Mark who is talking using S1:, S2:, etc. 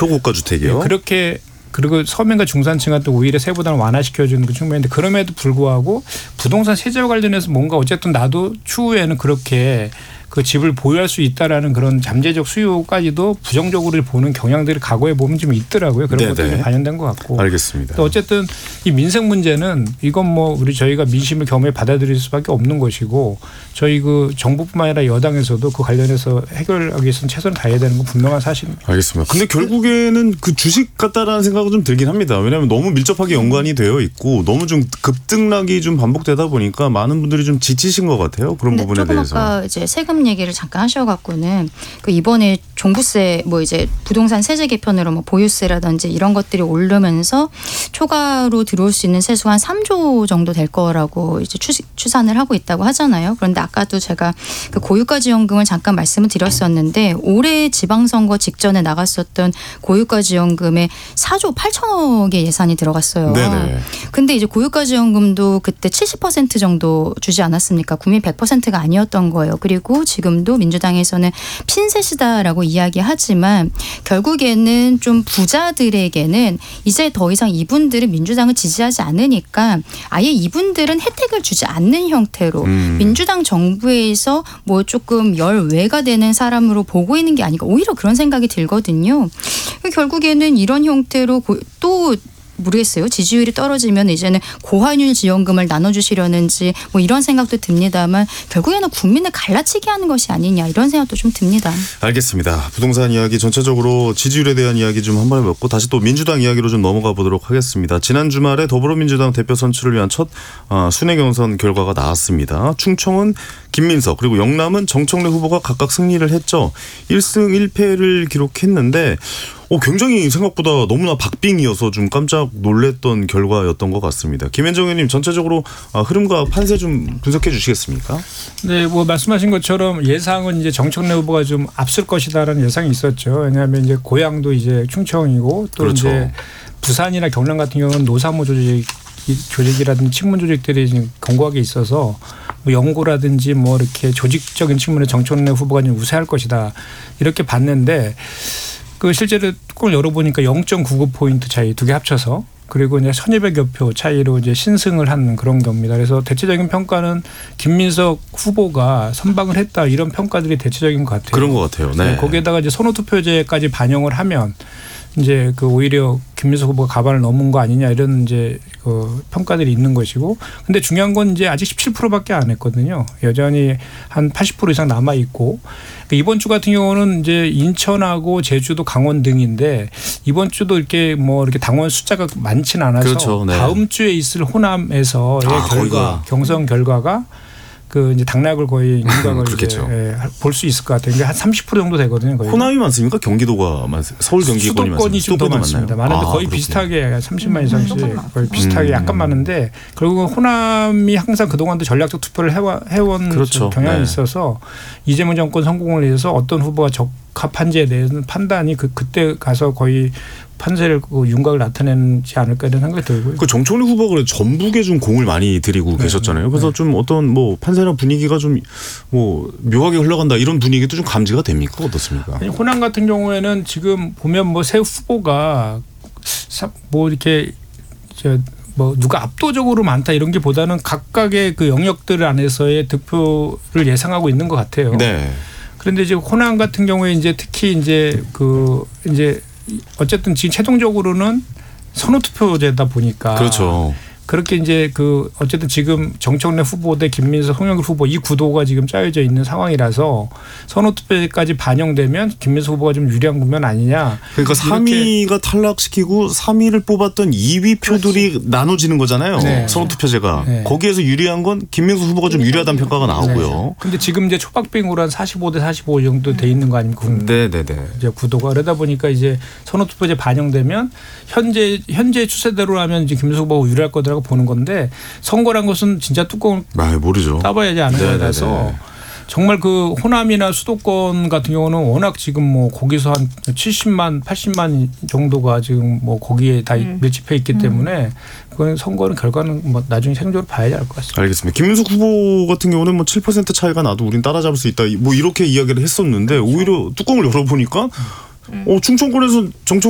S1: 초고가 주택이요.
S2: 네, 그렇게 그리고 서민과 중산층한테 오히려 세부담을 완화시켜주는 그 측면인데 그럼에도 불구하고 부동산 세제와 관련해서 뭔가 어쨌든 나도 추후에는 그렇게 그 집을 보유할 수 있다라는 그런 잠재적 수요까지도 부정적으로 보는 경향들이 과거에 보면 좀 있더라고요. 그런 것들이 반영된 것 같고.
S1: 알겠습니다.
S2: 또 어쨌든 이 민생 문제는 이건 뭐 저희가 민심을 겸해 받아들일 수밖에 없는 것이고 저희 그 정부뿐만 아니라 여당에서도 그 관련해서 해결하기 위해서는 최선을 다해야 되는 건 분명한 사실입니다.
S1: 알겠습니다. 근데 결국에는 그 주식 같다라는 생각은 좀 들긴 합니다. 왜냐하면 너무 밀접하게 연관이 되어 있고 너무 좀 급등락이 좀 반복되다 보니까 많은 분들이 좀 지치신 것 같아요. 그런 부분에 대해서.
S3: 아까 이제 세금 얘기를 잠깐 하셔갖고는 그 이번에 종부세 뭐 이제 부동산 세제 개편으로 뭐 보유세라든지 이런 것들이 오르면서 초과로 들어올 수 있는 세수가 한 3조 정도 될 거라고 이제 추산을 하고 있다고 하잖아요. 그런데 아까도 제가 그 고유가지원금을 잠깐 말씀을 드렸었는데 올해 지방선거 직전에 나갔었던 고유가지원금에 4조 8천억의 예산이 들어갔어요.
S1: 네네.
S3: 근데 이제 고유가지원금도 그때 70% 정도 주지 않았습니까? 국민 100%가 아니었던 거예요. 그리고 지금도 민주당에서는 핀셋이다라고 이야기하지만 결국에는 좀 부자들에게는 이제 더 이상 이분들은 민주당을 지지하지 않으니까 아예 이분들은 혜택을 주지 않는 형태로 민주당 정부에서 뭐 조금 열외가 되는 사람으로 보고 있는 게 아닌가 오히려 그런 생각이 들거든요. 결국에는 이런 형태로 또 모르겠어요. 지지율이 떨어지면 이제는 고환율 지원금을 나눠주시려는지 뭐 이런 생각도 듭니다만 결국에는 국민을 갈라치게 하는 것이 아니냐 이런 생각도 좀 듭니다.
S1: 알겠습니다. 부동산 이야기 전체적으로 지지율에 대한 이야기 좀 한번 해봤고 다시 또 민주당 이야기로 좀 넘어가 보도록 하겠습니다. 지난 주말에 더불어민주당 대표 선출을 위한 첫 순회 경선 결과가 나왔습니다. 충청은 김민석 그리고 영남은 정청래 후보가 각각 승리를 했죠. 1승 1패를 기록했는데 굉장히 생각보다 너무나 박빙이어서 좀 깜짝 놀랐던 결과였던 것 같습니다. 김현정 의원님 전체적으로 흐름과 판세 좀 분석해 주시겠습니까?
S2: 네, 뭐 말씀하신 것처럼 예상은 이제 정청래 후보가 좀 앞설 것이다라는 예상이 있었죠. 왜냐하면 이제 고향도 이제 충청이고 또 그렇죠. 이제 부산이나 경남 같은 경우는 노사모 조직이라든지 친문 조직들이 지금 견고하게 있어서 뭐 연구라든지 뭐 이렇게 조직적인 측면에 정청래 후보가 좀 우세할 것이다 이렇게 봤는데. 그 실제로 뚜껑을 열어보니까 0.99포인트 차이 두 개 합쳐서 그리고 이제 1200여 표 차이로 이제 신승을 한 그런 겁니다. 그래서 대체적인 평가는 김민석 후보가 선방을 했다 이런 평가들이 대체적인 것 같아요.
S1: 그런 것 같아요. 네.
S2: 거기에다가 이제 선호투표제까지 반영을 하면 이제 그 오히려 김민석 후보가 가반을 넘은 거 아니냐 이런 이제 그 평가들이 있는 것이고 근데 중요한 건 이제 아직 17%밖에 안 했거든요. 여전히 한 80% 이상 남아 있고 이번 주 같은 경우는 이제 인천하고 제주도 강원 등인데 이번 주도 이렇게 뭐 이렇게 당원 숫자가 많지는 않아서
S1: 그렇죠. 네.
S2: 다음 주에 있을 호남에서의 결과 경선 결과가 그 이제 당락을 거의 윤곽을 볼 수 있을 것 같아요. 이게 한 30% 정도 되거든요. 거의.
S1: 호남이 많습니까? 경기도가 서울 경기권이
S2: 수도권이 좀 더 많습니다. 많은데 거의
S1: 그렇군요.
S2: 비슷하게 30만 이상씩 거의 비슷하게 약간 많은데 결국은 호남이 항상 그동안도 전략적 투표를 해온
S1: 그렇죠.
S2: 경향이 있어서 이재명 정권 성공을 위해서 어떤 후보가 적합한지에 대한 판단이 그때 가서 거의 판세를 윤곽을 나타내지 않을까 이런 생각이 들고요.
S1: 그 정청래 후보가 그래 전북에 좀 공을 많이 들이고 계셨잖아요. 그래서 좀 어떤 뭐 판세나 분위기가 좀 뭐 묘하게 흘러간다 이런 분위기도 좀 감지가 됩니까? 어떻습니까?
S2: 아니, 호남 같은 경우에는 지금 보면 뭐 새 후보가 뭐 이렇게 뭐 누가 압도적으로 많다 이런 게 보다는 각각의 그 영역들 안에서의 득표를 예상하고 있는 것 같아요.
S1: 네.
S2: 그런데 이제 호남 같은 경우에 이제 특히 이제 어쨌든 지금 최종적으로는 선호투표제다 보니까
S1: 그렇죠.
S2: 그렇게 이제 어쨌든 지금 정청래 후보 대 김민석 송영길 후보 이 구도가 지금 짜여져 있는 상황이라서 선호투표까지 반영되면 김민석 후보가 좀 유리한 국면 아니냐.
S1: 그러니까 3위가 탈락시키고 3위를 뽑았던 2위 표들이 나눠지는 거잖아요. 네. 선호투표제가. 네. 거기에서 유리한 건 김민석 후보가 좀 유리하다는 평가가 나오고요.
S2: 그런데 지금 이제 초박빙으로 한 45대 45 정도 돼 있는 거 아닙니까?
S1: 네네네.
S2: 이제 구도가 그러다 보니까 이제 선호투표제 반영되면 현재 추세대로라면 이제 김민석 후보가 유리할 거더라고. 보는 건데 선거란 것은 진짜 뚜껑을
S1: 모르죠.
S2: 따봐야지 아는 거라서 정말 그 호남이나 수도권 같은 경우는 워낙 지금 뭐 거기서 한 70만 80만 정도가 지금 뭐 거기에 다 밀집해 있기 때문에 그건 선거는 결과는 뭐 나중에 최종적으로 봐야 할 것 같습니다.
S1: 알겠습니다. 김민석 후보 같은 경우는 뭐 7% 차이가 나도 우린 따라잡을 수 있다 뭐 이렇게 이야기를 했었는데 오히려 뚜껑을 열어보니까 충청권에서